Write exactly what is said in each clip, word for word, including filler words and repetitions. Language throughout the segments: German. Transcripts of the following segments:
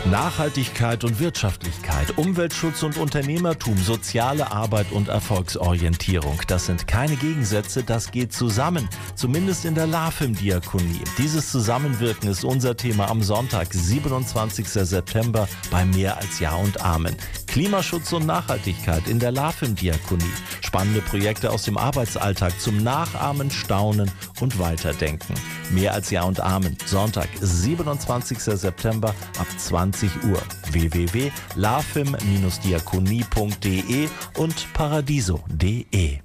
Nachhaltigkeit und Wirtschaftlichkeit, Umweltschutz und Unternehmertum, soziale Arbeit und Erfolgsorientierung. Das sind keine Gegensätze, das geht zusammen. Zumindest in der LAFEM-Diakonie. Dieses Zusammenwirken ist unser Thema am Sonntag, siebenundzwanzigsten September bei Mehr als Ja und Amen. Klimaschutz und Nachhaltigkeit in der LAFEM-Diakonie. Spannende Projekte aus dem Arbeitsalltag zum Nachahmen, Staunen und Weiterdenken. Mehr als Ja und Amen. Sonntag, siebenundzwanzigsten September ab zwanzig Uhr. w w w punkt lafem diakonie punkt de und paradiso punkt de.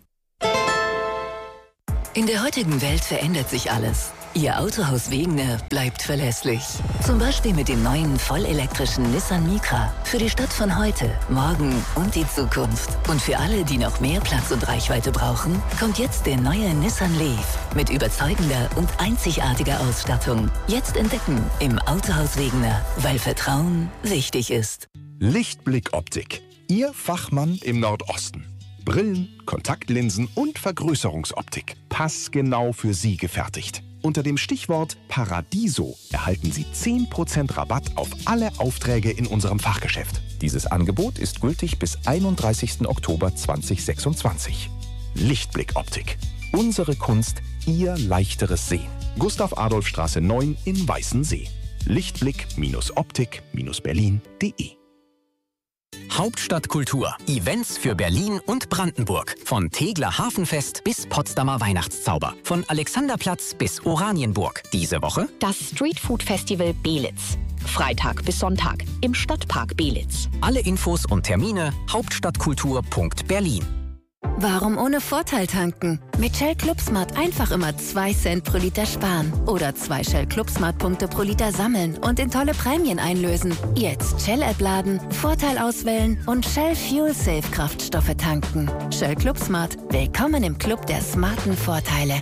In der heutigen Welt verändert sich alles. Ihr Autohaus Wegener bleibt verlässlich. Zum Beispiel mit dem neuen vollelektrischen Nissan Micra. Für die Stadt von heute, morgen und die Zukunft. Und für alle, die noch mehr Platz und Reichweite brauchen, kommt jetzt der neue Nissan Leaf. Mit überzeugender und einzigartiger Ausstattung. Jetzt entdecken im Autohaus Wegener, weil Vertrauen wichtig ist. Lichtblick Optik. Ihr Fachmann im Nordosten. Brillen, Kontaktlinsen und Vergrößerungsoptik. Passgenau für Sie gefertigt. Unter dem Stichwort Paradiso erhalten Sie zehn Prozent Rabatt auf alle Aufträge in unserem Fachgeschäft. Dieses Angebot ist gültig bis einunddreißigsten Oktober zweitausendsechsundzwanzig. Lichtblick Optik. Unsere Kunst, Ihr leichteres Sehen. Gustav-Adolf-Straße neun in Weißensee. Lichtblick Optik Berlin punkt de. Hauptstadtkultur. Events für Berlin und Brandenburg. Von Tegeler Hafenfest bis Potsdamer Weihnachtszauber. Von Alexanderplatz bis Oranienburg. Diese Woche das Streetfood Festival Belitz. Freitag bis Sonntag im Stadtpark Belitz. Alle Infos und Termine hauptstadtkultur punkt berlin. Warum ohne Vorteil tanken? Mit Shell ClubSmart einfach immer zwei Cent pro Liter sparen. Oder zwei Shell ClubSmart-Punkte pro Liter sammeln und in tolle Prämien einlösen. Jetzt Shell-App laden, Vorteil auswählen und Shell Fuel Safe Kraftstoffe tanken. Shell ClubSmart. Willkommen im Club der smarten Vorteile.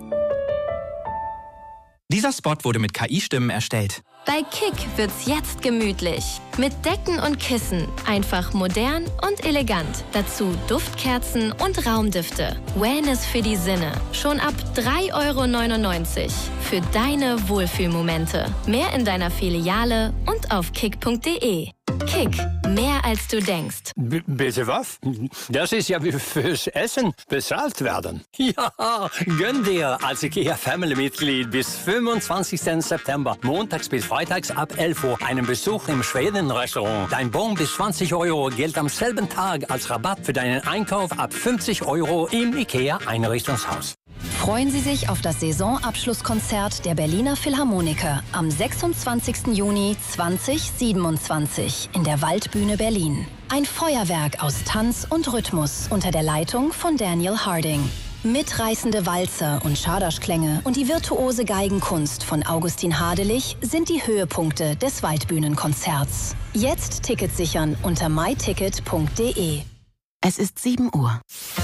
Dieser Spot wurde mit K I-Stimmen erstellt. Bei Kick wird's jetzt gemütlich. Mit Decken und Kissen. Einfach modern und elegant. Dazu Duftkerzen und Raumdüfte. Wellness für die Sinne. Schon ab drei Euro neunundneunzig. Für deine Wohlfühlmomente. Mehr in deiner Filiale und auf kick punkt de. Kick. Mehr als du denkst. B- bitte was? Das ist ja wie fürs Essen bezahlt werden. Ja, gönn dir als IKEA-Family-Mitglied bis fünfundzwanzigsten September, montags bis freitags ab elf Uhr, einen Besuch im Schweden-Restaurant. Dein Bon bis zwanzig Euro gilt am selben Tag als Rabatt für deinen Einkauf ab fünfzig Euro im IKEA-Einrichtungshaus. Freuen Sie sich auf das Saisonabschlusskonzert der Berliner Philharmoniker am sechsundzwanzigsten Juni zweitausendsiebenundzwanzig in der Waldbühne Berlin. Ein Feuerwerk aus Tanz und Rhythmus unter der Leitung von Daniel Harding. Mitreißende Walzer und Schaderschklänge und die virtuose Geigenkunst von Augustin Hadelich sind die Höhepunkte des Waldbühnenkonzerts. Jetzt Tickets sichern unter my ticket punkt de. Es ist sieben Uhr.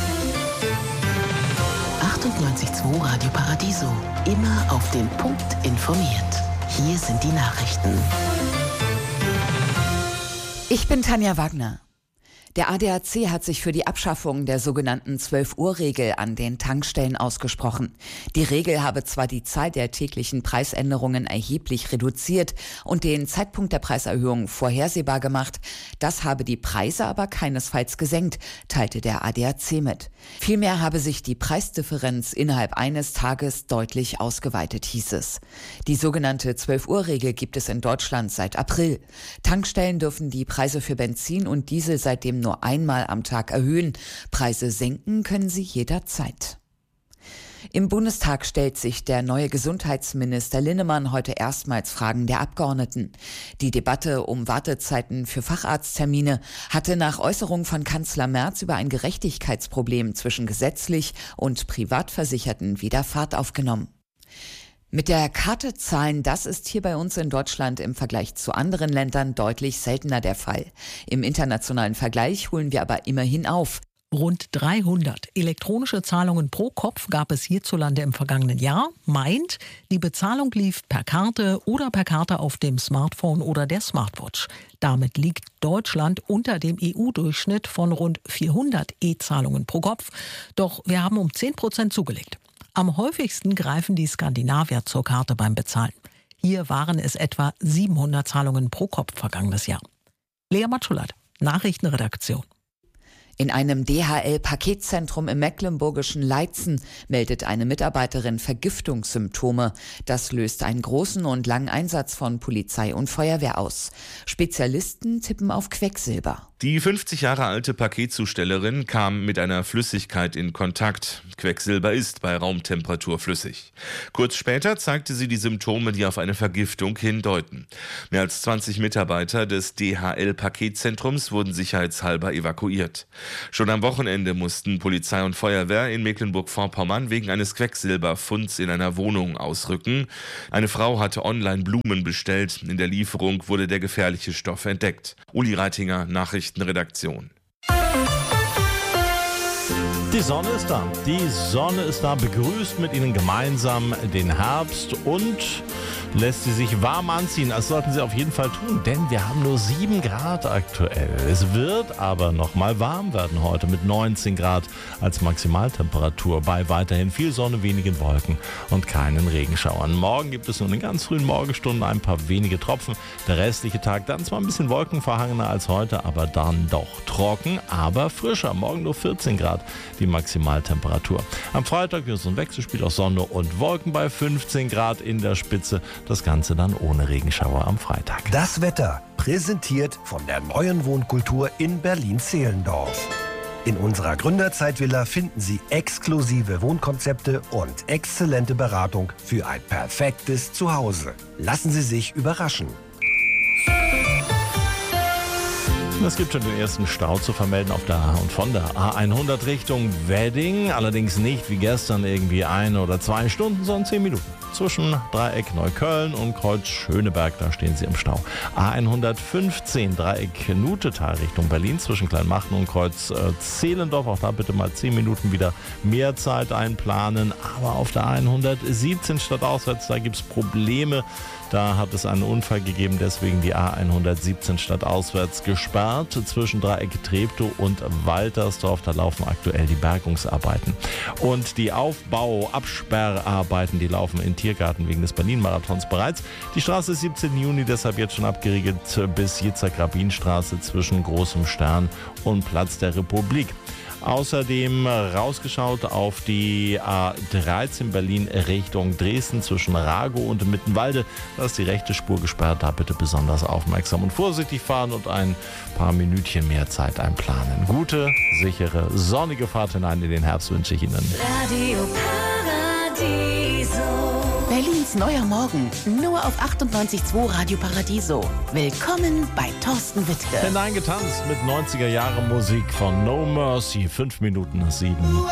achtundneunzig Komma zwei Radio Paradiso. Immer auf den Punkt informiert. Hier sind die Nachrichten. Ich bin Tanja Wagner. Der A D A C hat sich für die Abschaffung der sogenannten zwölf-Uhr-Regel an den Tankstellen ausgesprochen. Die Regel habe zwar die Zahl der täglichen Preisänderungen erheblich reduziert und den Zeitpunkt der Preiserhöhung vorhersehbar gemacht, das habe die Preise aber keinesfalls gesenkt, teilte der A D A C mit. Vielmehr habe sich die Preisdifferenz innerhalb eines Tages deutlich ausgeweitet, hieß es. Die sogenannte zwölf-Uhr-Regel gibt es in Deutschland seit April. Tankstellen dürfen die Preise für Benzin und Diesel seitdem nur einmal am Tag erhöhen. Preise senken können sie jederzeit. Im Bundestag stellt sich der neue Gesundheitsminister Linnemann heute erstmals Fragen der Abgeordneten. Die Debatte um Wartezeiten für Facharzttermine hatte nach Äußerung von Kanzler Merz über ein Gerechtigkeitsproblem zwischen gesetzlich und Privatversicherten wieder Fahrt aufgenommen. Mit der Karte zahlen, das ist hier bei uns in Deutschland im Vergleich zu anderen Ländern deutlich seltener der Fall. Im internationalen Vergleich holen wir aber immerhin auf. Rund dreihundert elektronische Zahlungen pro Kopf gab es hierzulande im vergangenen Jahr. Meint, die Bezahlung lief per Karte oder per Karte auf dem Smartphone oder der Smartwatch. Damit liegt Deutschland unter dem E U-Durchschnitt von rund vierhundert E-Zahlungen pro Kopf. Doch wir haben um zehn Prozent zugelegt. Am häufigsten greifen die Skandinavier zur Karte beim Bezahlen. Hier waren es etwa siebenhundert Zahlungen pro Kopf vergangenes Jahr. Lea Matschulat, Nachrichtenredaktion. In einem D H L-Paketzentrum im mecklenburgischen Leitzen meldet eine Mitarbeiterin Vergiftungssymptome. Das löst einen großen und langen Einsatz von Polizei und Feuerwehr aus. Spezialisten tippen auf Quecksilber. Die fünfzig Jahre alte Paketzustellerin kam mit einer Flüssigkeit in Kontakt. Quecksilber ist bei Raumtemperatur flüssig. Kurz später zeigte sie die Symptome, die auf eine Vergiftung hindeuten. Mehr als zwanzig Mitarbeiter des D H L-Paketzentrums wurden sicherheitshalber evakuiert. Schon am Wochenende mussten Polizei und Feuerwehr in Mecklenburg-Vorpommern wegen eines Quecksilberfunds in einer Wohnung ausrücken. Eine Frau hatte online Blumen bestellt. In der Lieferung wurde der gefährliche Stoff entdeckt. Uli Reitinger, Nachrichtenredaktion. Die Sonne ist da. Die Sonne ist da, begrüßt mit Ihnen gemeinsam den Herbst und lässt Sie sich warm anziehen. Das sollten Sie auf jeden Fall tun, denn wir haben nur sieben Grad aktuell. Es wird aber noch mal warm werden heute mit neunzehn Grad als Maximaltemperatur bei weiterhin viel Sonne, wenigen Wolken und keinen Regenschauern. Morgen gibt es nur in den ganz frühen Morgenstunden ein paar wenige Tropfen. Der restliche Tag dann zwar ein bisschen wolkenverhangener als heute, aber dann doch trocken, aber frischer. Morgen nur vierzehn Grad die Maximaltemperatur. Am Freitag ist so ein Wechselspiel aus Sonne und Wolken bei fünfzehn Grad in der Spitze. Das Ganze dann ohne Regenschauer am Freitag. Das Wetter präsentiert von der neuen Wohnkultur in Berlin-Zehlendorf. In unserer Gründerzeitvilla finden Sie exklusive Wohnkonzepte und exzellente Beratung für ein perfektes Zuhause. Lassen Sie sich überraschen. Es gibt schon den ersten Stau zu vermelden auf der und von der A hundert Richtung Wedding. Allerdings nicht wie gestern irgendwie eine oder zwei Stunden, sondern zehn Minuten. Zwischen Dreieck Neukölln und Kreuz Schöneberg, da stehen Sie im Stau. A hundertfünfzehn Dreieck Nutetal Richtung Berlin zwischen Kleinmachen und Kreuz äh, Zehlendorf. Auch da bitte mal zehn Minuten wieder mehr Zeit einplanen. Aber auf der A hundertsiebzehn stadtauswärts, da gibt es Probleme. Da hat es einen Unfall gegeben, deswegen die A hundertsiebzehn stadtauswärts gesperrt. Zwischen Dreieck Treptow und Waltersdorf, da laufen aktuell die Bergungsarbeiten. Und die Aufbau-Absperrarbeiten, die laufen in Tiergarten wegen des Berlin-Marathons bereits. Die Straße ist siebzehnten Juni deshalb jetzt schon abgeriegelt bis Jitzek-Rabin-Straße zwischen Großem Stern und Platz der Republik. Außerdem rausgeschaut auf die A dreizehn Berlin Richtung Dresden zwischen Ragow und Mittenwalde. Da ist die rechte Spur gesperrt. Da bitte besonders aufmerksam und vorsichtig fahren und ein paar Minütchen mehr Zeit einplanen. Gute, sichere, sonnige Fahrt hinein in den Herbst wünsche ich Ihnen. Radio Paradiso. Berlins neuer Morgen. Nur auf achtundneunzig Komma zwei Radio Paradiso. Willkommen bei Thorsten Wittke. Hineingetanzt mit neunziger Jahre Musik von No Mercy. Fünf Minuten nach sieben.